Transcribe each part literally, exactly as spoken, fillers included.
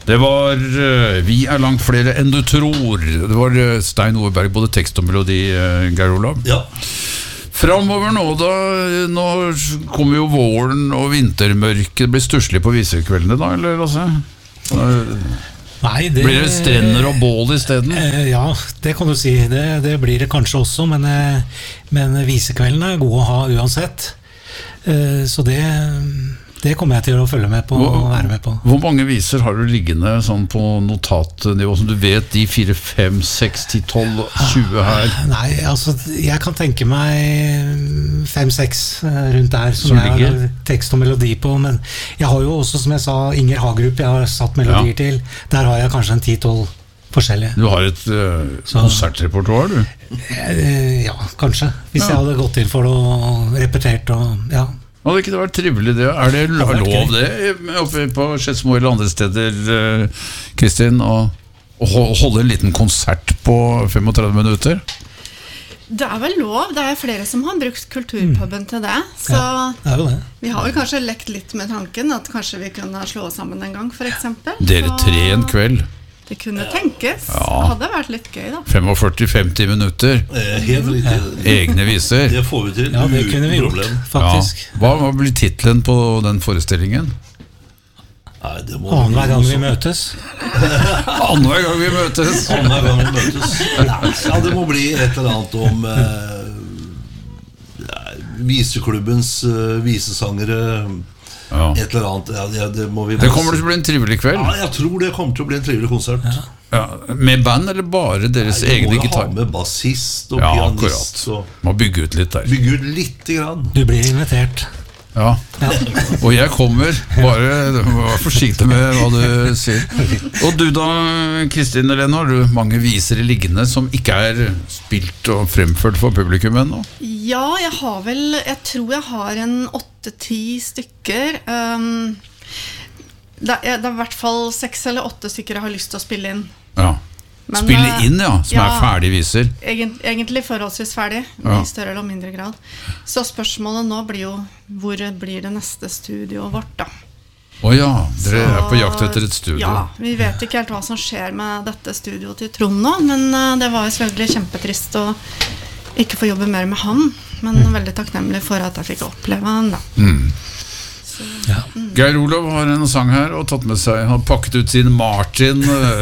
Det var uh, Vi er langt flere enn du tror. Det var uh, Stein Ove Berg, både tekst og melodi, uh, Geir Olav. Ja. Framover nå da, nå kommer jo våren og vintermørket. Det blir stusslig på visekveldene da, eller Lasse? Nei, det, blir det strender og bål i stedet? Eh, ja, det kan du si. Det, det blir det kanskje også, men, eh, men visekveldene er gode å ha uansett. Eh, så det, det kommer jeg til å følge med på og være med på. Hvor mange viser har du liggende sånn på notatnivå, som du vet, de fire, fem, seks, ti, tolv, tjue her? Nei, altså, jeg kan tenke meg fem, seks rundt der som, som jeg har tekst og melodi på, men jeg har jo også, som jeg sa, Inger Hagerup jeg har satt melodier ja. til. Der har jeg kanskje en ti tolv forskjellige. Du har et uh, konsertrepertoar, du? Eh, ja, kanskje. Hvis ja. jeg hadde gått til for det og repetert og ja. Hadde ikke det vært trivelig det? Er det lov det oppe på Skedsmo eller andre steder, Kristin, å, å holde en liten konsert på femogtredve minutter? Det er vel lov, det er flere som har brukt kulturpuben mm. til det. Så ja, det er jo det. Vi har vel kanskje lekt litt med tanken at kanskje vi kunne slå oss sammen en gang, for eksempel. Dere så tre en kveld? Det kunne tenkes. Ja. Det hadde vært litt gøy da. førtifem til femti minutter. Helt riktig. Egne viser. Det får vi til. Ja, det kunne vi gjort, faktisk. Ja. Hva, hva blir titlen på den forestillingen? Nei, det må Annenhver gang vi møtes. Annenhver gang vi møtes. Annenhver gang vi møtes. Ja, det må bli et eller annet om eh, ja, viseklubbens uh, visesangere. Ja. Et eller annet ja, det, det, må vi det kommer til å bli en trivelig kveld. Ja, jeg tror det kommer til å bli en trivelig konsert ja. Ja. Med band eller bare deres Nei, egne gitar? Med bassist og ja, pianist og... Må bygge ut litt der. Bygge ut litt grann. Du blir invitert. Ja. ja, og jeg kommer. Bare vær forsiktig med hva du sier. Og du da, Kristin Helene, har du mange viser i liggende som ikke er spilt og fremført for publikum ennå? Ja, jeg har vel, jeg tror jeg har en åtte-ti stykker. Um, det, er, det er i hvert fall seks eller åtte stykker jeg har lyst til å spille inn. Ja. Men, spille inn, ja, som ja, er ferdig viser. Egent, egentlig forholdsvis ferdig, ja. I større eller mindre grad. Så spørsmålet nå blir jo, hvor blir det neste studioet vårt da? Åja, dere Så, er på jakt etter et studio. Ja, vi vet ikke helt hva som skjer med dette studioet til Trond nå, men uh, det var jo selvfølgelig kjempetrist å ikke få jobbe mer med han, men mm. veldig takknemlig for at jeg fikk oppleve han da. Mm. Så, ja. mm. Geir Olav har en sang her og tatt med seg, han har pakket ut sin Martin.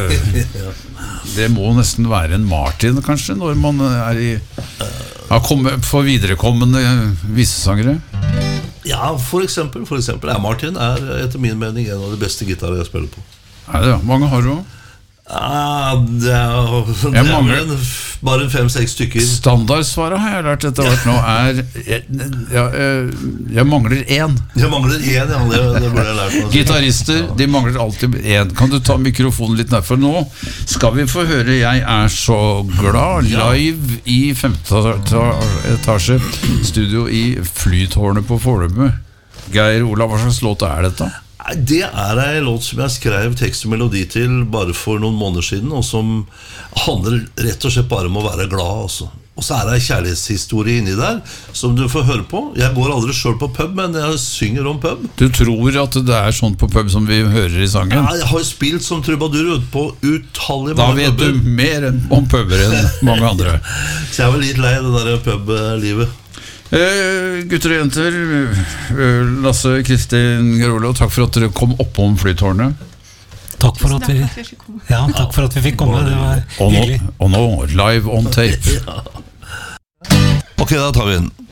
Det må nesten være en Martin kanskje, når man er i ja, kommet, for viderekommende visesangere. Ja, for eksempel, for eksempel er Martin er etter min mening en av de beste gitarer jeg spiller på. Er det, mange har du også? Ja, det er, det er en, bare fem-seks stykker. Standardsvaret har jeg lært etter hvert nå er jeg, jeg, jeg mangler én. Jeg mangler én, ja, det, det burde jeg lært meg. Gitarister, ja. De mangler alltid én. Kan du ta mikrofonen litt nær? For nå skal vi få høre Jeg er så glad live i femte etasje studio i Flytårnet på Fornebu. Geir Olav, hva slags låt er dette? Det er en låt som jeg skrev tekst og melodi til bare for noen måneder siden, og som handler rett og slett bare om å være glad også. Og så er det en kjærlighetshistorie inni der som du får høre på. Jeg går aldri selv på pub, men jeg synger om pub. Du tror at det er sånn på pub som vi hører i sangen? Ja, jeg har spilt som trubadur ut på utallige Da vet puber. Du mer om puber enn mange andre. Så jeg var litt lei det der pub-livet. Eh, gutter og jenter, Lasse, Kristin, Gerolo, takk for at dere kom opp om Flytårnet. Takk for at vi, ja, takk for at vi fikk komme, det var hyggelig. Og nå, live on tape. Ok, da tar vi inn.